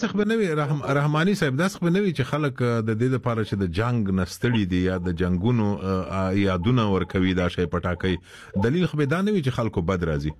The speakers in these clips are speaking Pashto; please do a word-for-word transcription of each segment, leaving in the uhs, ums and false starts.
داسې خبر نه وي رحم رحماني صاحب داسې خبر نه وي چې خلک د دې لپاره چې د جنگ نستړي دي یا د جنگونو یادونه ورکوي دا شی پټاکي دلیل خو به دا نه وي چې خلکو بد راځي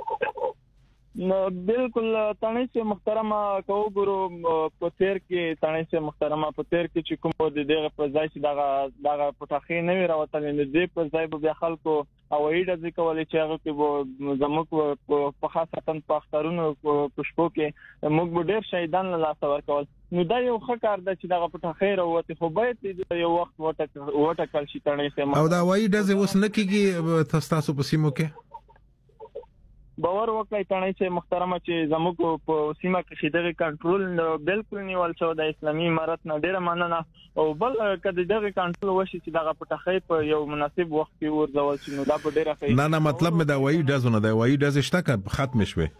نو بالکل تانه سي محترمه کو ګورو په تیر کې تانه سي محترمه په تیر کې چې کوم د دغه په ځای چې دغه دغه پټاخې نه وی راوتل نو دې په ځای به خلکو او ایډ ځکه کولای چې هغه کې زموږ په خاصه په اخترونو پښپو کې موږ ډېر شهیدان له لاس ورکول نو دا یو ښه کار دی چې دغه پټاخې راوته خو باید یو وخت وټه وټه کل شي تانه سي او دا وایي د اوس نه کیږي تاسو په سیمو کې باور وکړئ تانه چې محترمه چې زموږ په سیمه کې شیدغه کنټرول بالکل نیول شو د اسلامي امارت نه ډیره مننه او بل کله دغه کنټرول وشي چې دغه پټخې په یو مناسب وخت کې ورځول شي نو دا په ډیره ښه نه نه مطلب مې دا وایي دازونه دا وایي داز شته ختم شوه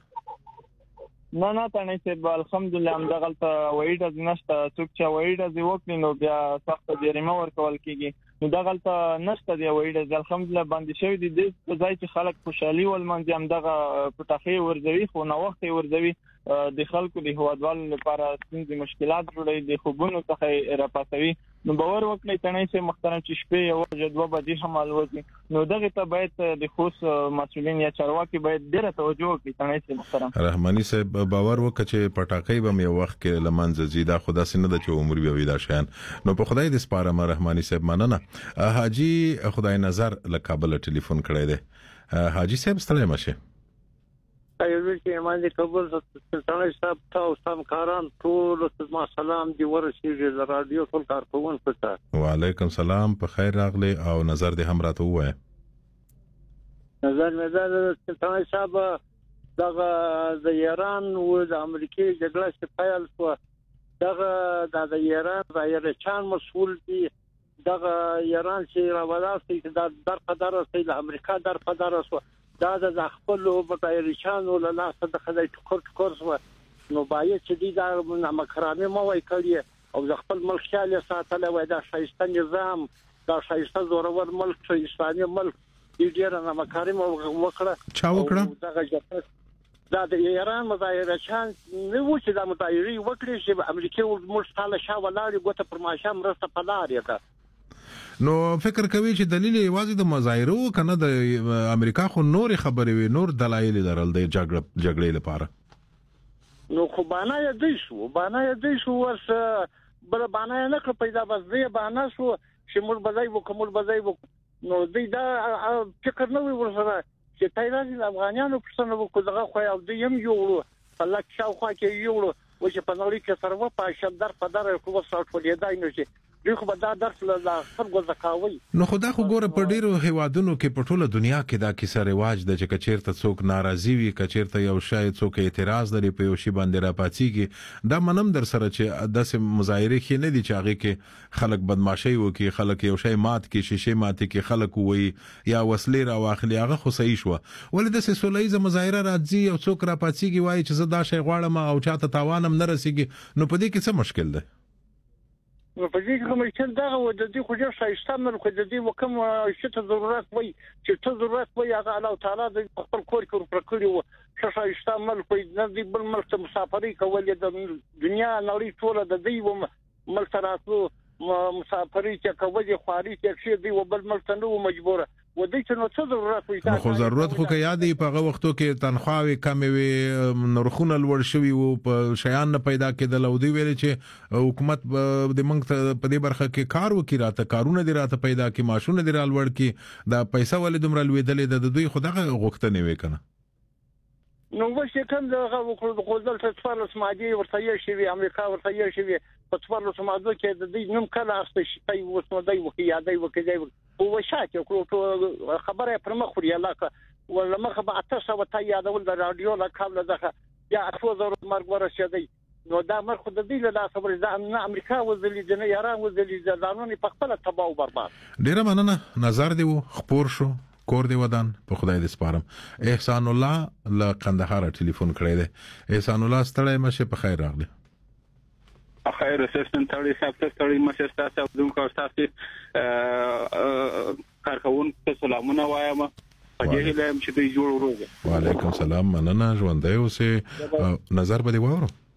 نه نه تانه چې الحمدلله هم دغه ته وایي د نشته څوک چې وایي د وکړي نو بیا سخت جریمه ورکول کیږي نو دغه ته نشته دی وایي د الحمدلله باندې شوی دی د ځای چې خلک خوشحالي ولمنځي هم دغه پټاخې ورځوي خو نو وخت ورځوي د خلکو د هوادوال لپاره ستونزې مشکلات جوړي د خوبونو څخه راپاتوي نو باور وکړئ تنه چې محترم چې شپې یو جدوه بجې هم الوزي نو دغه ته باید د خوص مسؤلین یا چارواکي باید ډېر توجه وکړي تنه چې محترم رحماني صاحب باور وکړي چې پټاکې به یو وخت کې لمنځه زیاده خدا سينه د چې عمر به ودا شین نو په خدای دې سپاره رحماني صاحب مننه حاجی خدای نظر له کابل ټلیفون کړی دی حاجی صاحب ستړي مشه ایوه چې باندې قبول سلطان صاحب تاسو سم کاران ټول ما سلام دی ورسیږي د رادیو ټول کارکون پته وعلیکم سلام په خیر راغلی او نظر دې هم راته وای نظر مې دا سلطان صاحب دغه د ایران او د امریکای جګړه چې پیل شو دغه د ایران د ایران مسؤل دي دغه ایران چې راولاستي د در قدر سي د امریکا در قدر سو دا د خپل بټایریشانو له لاسه د خدای ټکر ټکر سو نو باید چې دي دا مکرامه مو وای کړی او د خپل ملک خیال ساتل وای دا شایسته نظام دا شایسته زورور ملک چې اسلامي ملک ډیر نه مکارم وکړه چا وکړه دغه دا د ایران مظاهرچان نو و چې د مظاهري وکړي چې امریکا موږ تعالی شا ولاړ غوته پر ماشام رسته پلار یې نو فکر کوي چې دلیل یوازې د مظاهرو کنه د امریکا خو نور خبرې وي نور دلایل درل د جګړه جګړې لپاره نو خو باندې یې دی شو باندې یې دی شو ورس بل باندې نه کړ پیدا بس دی باندې شو چې موږ بځای وکړو بځای وکړو نو دی دا فکر نه وي ورسره چې تایران د افغانانو پرسنه وکړو دغه خو او دی هم یو الله شاو خو کې یو و چې په نړۍ کې سره و په شندر په دره کوو څو ټولې دای نو دوی خو به دا درس له خلکو زکاوي نو خدا خو ګوره په ډیرو هیوادونو کې په ټوله دنیا کې دا کیسه رواج ده چې کچیرته څوک ناراضي وي کچیرته یو شای څوک اعتراض لري په یو شی باندې راپاتېږي دا منم در سره چې داسې مظاهره کې نه دي چې هغه کې خلک بدمعشي وکي خلک یو شای مات کې شیشه مات کې خلک وي یا وسلې را واخلي هغه خو صحیح شو ولې داسې سولېزه مظاهره راځي او څوک راپاتېږي وایي چې زه دا شی غواړم او چاته تاوانم نه رسیږي نو په دې کې څه مشکل ده نو په دې کې کوم چې دا و د دې خو ډېر شایسته مل خو د دې وکم چې ضرورت وي چې ته ضرورت وي هغه الله تعالی د خپل کور کې پر کړی و چې شایسته مل خو د دې بل ملک ته مسافرۍ کول د دنیا نړۍ ټول د دې و ملک راتلو مسافرۍ چې کوي خواري چې شي دی و بل ملک ته نو مجبوره و دې چې نو څه ضرورت وي خو ضرورت خو کې یادې په هغه وختو کې تنخواوي کمې وي نرخونه لوړ شوي وو په شیان نه پیدا کېدل او دی ویل چې حکومت د منګ په دې برخه کې کار وکړي راته کارونه دي راته پیدا کې ماشونه دي رال وړ کې دا پیسې ولې دومره لویدلې د دوی خدغه غوښتنې وکنه نو وښه کوم دغه وکړو خو دلته څوارلس مادي ورته یې شوی امریکا ورته یې شوی په څوارلس مادو کې د دې نوم کله اخته شي پي وسمه دی وکي یادای وکي دی او وشاته کړو خبره پر مخ وری علاقه ولا مخ به اته وتا یادول د رادیو لا قبل دغه یا اته زره مرګ ورسېدی نو دا مر خو د دې له لاسه ورځ د امریکا وزلي د نه ایران وزلي د قانوني په خپل تباہ او برباد ډیره مننه نظر دی خبر شو کور دی ودان په خدای دې سپارم احسان الله له قندهار ټلیفون کړی دی احسان الله ستړی مشه په خیر راغلی خیر سیستم تړي صاحب تړي مشه تاسو دوم کو تاسو کارکون ته سلامونه وایم په دې لیم چې دوی جوړ وروګه وعلیکم سلام مننه ژوندۍ اوسه نظر به دی وره